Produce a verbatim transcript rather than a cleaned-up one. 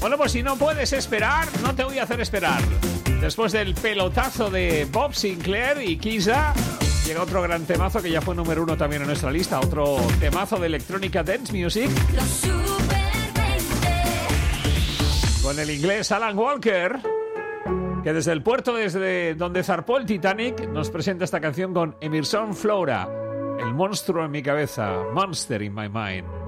Bueno, pues si no puedes esperar, no te voy a hacer esperar. Después del pelotazo de Bob Sinclair y Kisa, llega otro gran temazo que ya fue número uno también en nuestra lista. Otro temazo de electrónica dance music. Los Super veinte. Con el inglés Alan Walker, que desde el puerto desde donde zarpó el Titanic, nos presenta esta canción con Emerson Flora. El monstruo en mi cabeza. Monster in my mind.